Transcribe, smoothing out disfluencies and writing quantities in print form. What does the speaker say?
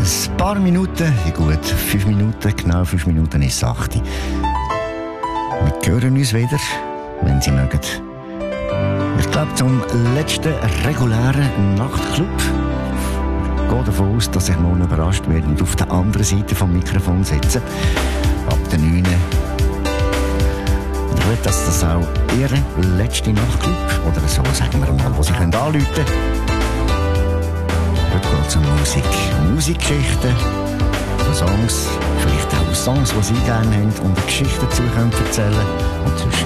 Ein paar Minuten, gut 5 Minuten, genau 5 Minuten ist es 8. Wir hören uns wieder, wenn Sie mögen. Ich glaube, zum letzten regulären Nachtclub. Ich gehe davon aus, dass ich morgen überrascht werde und auf der anderen Seite vom Mikrofon sitze. Ab der 9. Und ich will, dass das auch Ihr letzter Nachtclub, oder so sagen wir mal, wo Sie anrufen können. Heute geht es um Musik. Musikgeschichten, Songs, vielleicht auch Songs, die Sie gerne haben und eine Geschichte dazu erzählen können. Und sonst